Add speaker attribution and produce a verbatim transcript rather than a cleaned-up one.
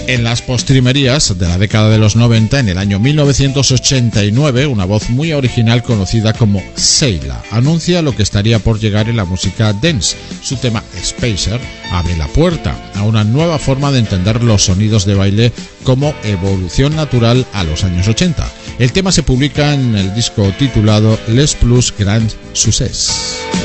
Speaker 1: En las postrimerías de la década de los noventa, en el año mil novecientos ochenta y nueve, una voz muy original conocida como Seila anuncia lo que estaría por llegar en la música dance. Su tema Spacer abre la puerta a una nueva forma de entender los sonidos de baile como evolución natural a los años ochenta. El tema se publica en el disco titulado Les Plus Grand Success.